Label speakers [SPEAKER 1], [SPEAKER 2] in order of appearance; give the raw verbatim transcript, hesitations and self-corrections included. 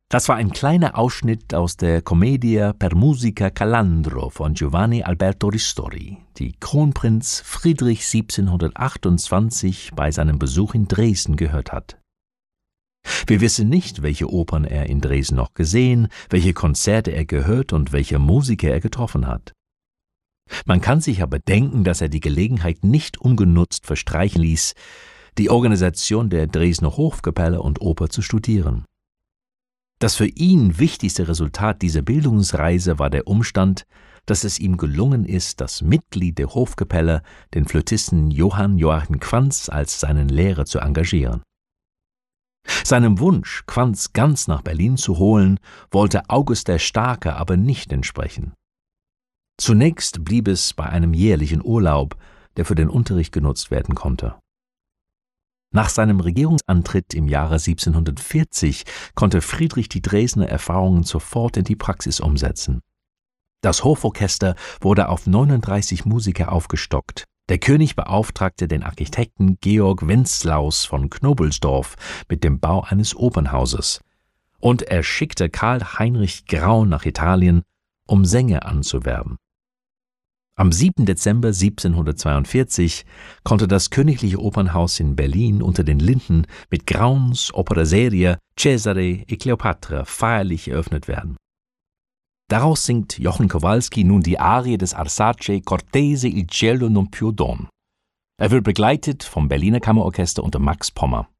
[SPEAKER 1] Das war ein kleiner Ausschnitt aus der Commedia per musica Calandro von Giovanni Alberto Ristori, die Kronprinz Friedrich siebzehnhundertachtundzwanzig bei seinem Besuch in Dresden gehört hat. Wir wissen nicht, welche Opern er in Dresden noch gesehen, welche Konzerte er gehört und welche Musiker er getroffen hat. Man kann sich aber denken, dass er die Gelegenheit nicht ungenutzt verstreichen ließ, die Organisation der Dresdner Hofkapelle und Oper zu studieren. Das für ihn wichtigste Resultat dieser Bildungsreise war der Umstand, dass es ihm gelungen ist, das Mitglied der Hofkapelle, den Flötisten Johann Joachim Quantz, als seinen Lehrer zu engagieren. Seinem Wunsch, Quantz ganz nach Berlin zu holen, wollte August der Starke aber nicht entsprechen. Zunächst blieb es bei einem jährlichen Urlaub, der für den Unterricht genutzt werden konnte. Nach seinem Regierungsantritt im Jahre siebzehnhundertvierzig konnte Friedrich die Dresdner Erfahrungen sofort in die Praxis umsetzen. Das Hoforchester wurde auf neununddreißig Musiker aufgestockt. Der König beauftragte den Architekten Georg Wentzlaus von Knobelsdorf mit dem Bau eines Opernhauses, und er schickte Karl Heinrich Grau nach Italien, um Sänger anzuwerben. Am siebten Dezember siebzehnhundertzweiundvierzig konnte das Königliche Opernhaus in Berlin unter den Linden mit Grauns Opera seria Cesare e Cleopatra feierlich eröffnet werden. Daraus singt Jochen Kowalski nun die Arie des Arsace Cortese il cielo non più don. Er wird begleitet vom Berliner Kammerorchester unter Max Pommer.